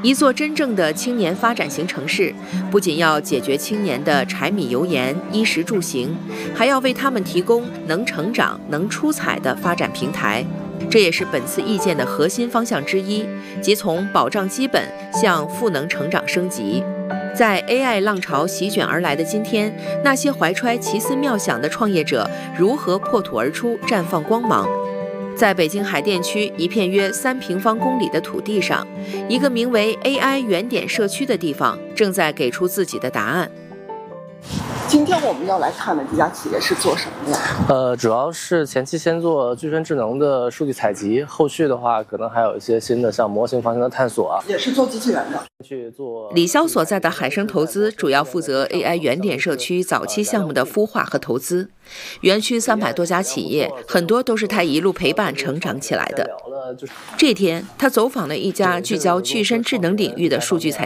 一座真正的青年发展型城市，不仅要解决青年的柴米油盐、衣食住行，还要为他们提供能成长、能出彩的发展平台。这也是本次意见的核心方向之一，即从保障基本向赋能成长升级。在 AI 浪潮席卷而来的今天，那些怀揣奇思妙想的创业者如何破土而出，绽放光芒？在北京海淀区一片约3平方公里的土地上，一个名为 AI 原点社区的地方正在给出自己的答案。 今天我们要来看的这家企业是做什么的？ 主要是前期先做具身智能的数据采集，后续的话可能还有一些新的像模型方向的探索啊。 也是做机器人的。 李潇所在的海生投资主要负责 AI 原点社区早期项目的孵化和投资。园区300多家企业，很多都是他一路陪伴成长起来的。这天，他走访了一家聚焦具身智能领域的数据采集